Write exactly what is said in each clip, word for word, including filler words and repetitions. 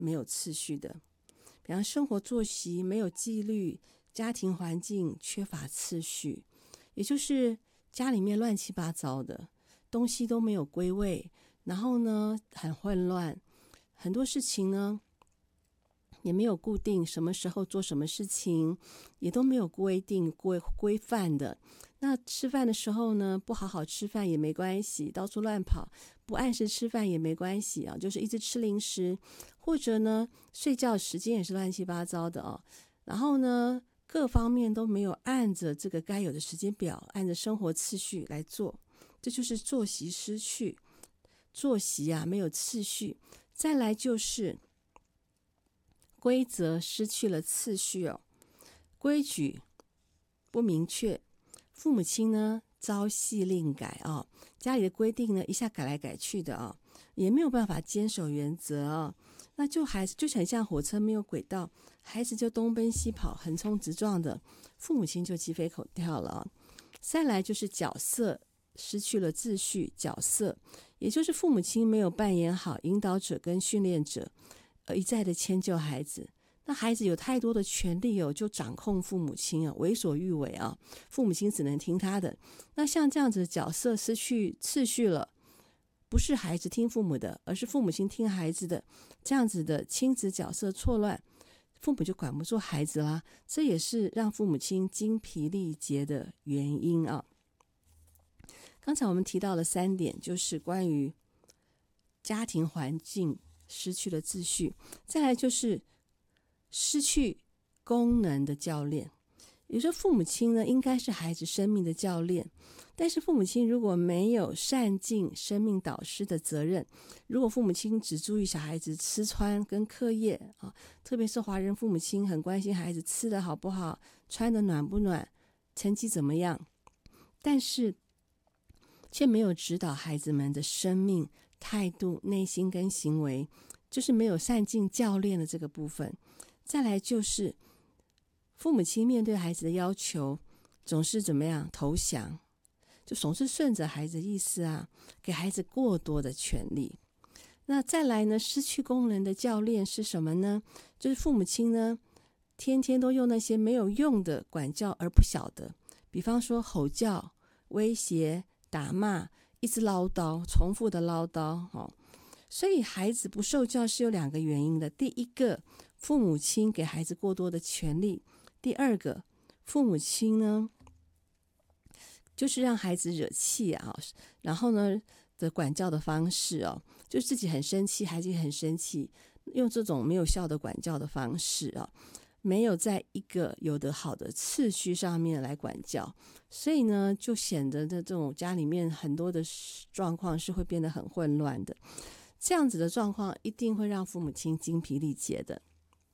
没有次序的，比方生活作息没有纪律，家庭环境缺乏次序，也就是家里面乱七八糟的东西都没有归位，然后呢很混乱，很多事情呢也没有固定什么时候做什么事情，也都没有规定规规范的。那吃饭的时候呢，不好好吃饭也没关系，到处乱跑，不按时吃饭也没关系啊，就是一直吃零食，或者呢睡觉时间也是乱七八糟的啊。然后呢各方面都没有按着这个该有的时间表，按着生活次序来做，这就是作息失去，作息啊没有次序。再来就是规则失去了次序哦，规矩不明确，父母亲呢朝夕令改啊、哦，家里的规定呢一下改来改去的啊、哦，也没有办法坚守原则啊、哦，那就还是就很像火车没有轨道，孩子就东奔西跑，横冲直撞的，父母亲就鸡飞狗跳了啊、哦。再来就是角色失去了秩序，角色也就是父母亲没有扮演好引导者跟训练者，而一再的迁就孩子。那孩子有太多的权利哦，就掌控父母亲啊，为所欲为啊，父母亲只能听他的。那像这样子的角色失去次序了，不是孩子听父母的，而是父母亲听孩子的，这样子的亲子角色错乱，父母就管不住孩子啦，这也是让父母亲精疲力竭的原因啊。刚才我们提到了三点，就是关于家庭环境失去了秩序，再来就是失去功能的教练。有时候父母亲呢，应该是孩子生命的教练，但是父母亲如果没有善尽生命导师的责任，如果父母亲只注意小孩子吃穿跟课业啊，特别是华人父母亲很关心孩子吃的好不好，穿的暖不暖，成绩怎么样，但是却没有指导孩子们的生命态度、内心跟行为，就是没有善尽教练的这个部分。再来就是父母亲面对孩子的要求总是怎么样投降，就总是顺着孩子的意思啊，给孩子过多的权利。那再来呢，失去功能的教练是什么呢？就是父母亲呢天天都用那些没有用的管教而不晓得，比方说吼叫、威胁、打骂，一直唠叨，重复的唠叨、哦、所以孩子不受教是有两个原因的。第一个，父母亲给孩子过多的权利；第二个，父母亲呢就是让孩子惹气啊，然后呢的管教的方式哦，就自己很生气，孩子也很生气，用这种没有效的管教的方式啊，没有在一个有的好的次序上面来管教，所以呢就显得的这种家里面很多的状况是会变得很混乱的。这样子的状况一定会让父母亲精疲力竭的。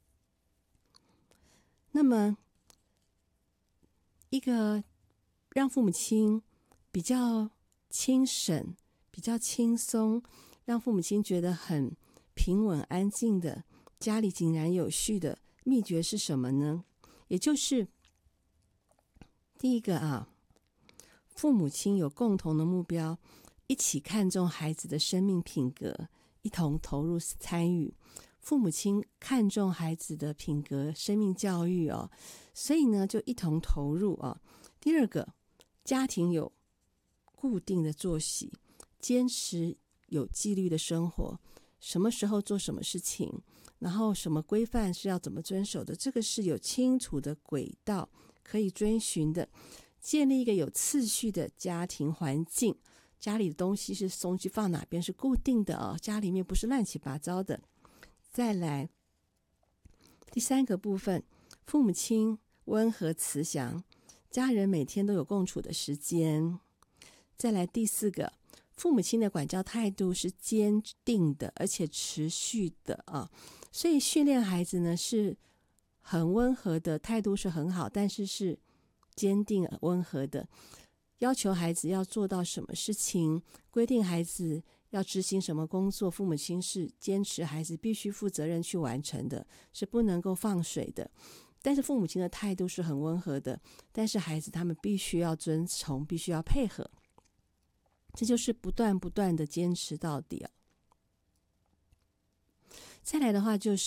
那么一个让父母亲比较轻省、比较轻松，让父母亲觉得很平稳安静的家里井然有序的秘诀是什么呢？也就是第一个啊，父母亲有共同的目标，一起看重孩子的生命品格，一同投入参与。父母亲看重孩子的品格、生命教育哦，所以呢就一同投入啊。第二个，家庭有固定的作息，坚持有纪律的生活，什么时候做什么事情，然后什么规范是要怎么遵守的，这个是有清楚的轨道可以遵循的。建立一个有次序的家庭环境，家里的东西是东西放哪边是固定的哦，家里面不是乱七八糟的。再来第三个部分，父母亲温和慈祥，家人每天都有共处的时间。再来第四个，父母亲的管教态度是坚定的，而且持续的啊，所以训练孩子呢是很温和的，态度是很好，但是是坚定温和的，要求孩子要做到什么事情，规定孩子要执行什么工作，父母亲是坚持孩子必须负责任去完成的，是不能够放水的。但是父母亲的态度是很温和的，但是孩子他们必须要遵从，必须要配合，这就是不断不断的坚持到底啊。 再来的话就